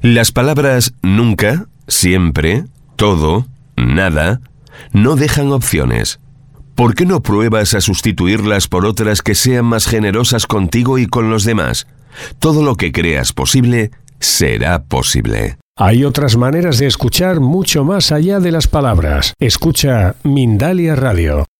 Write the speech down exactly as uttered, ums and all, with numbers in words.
Las palabras nunca, siempre, todo, nada, no dejan opciones. ¿Por qué no pruebas a sustituirlas por otras que sean más generosas contigo y con los demás? Todo lo que creas posible, será posible. Hay otras maneras de escuchar mucho más allá de las palabras. Escucha Mindalia Radio.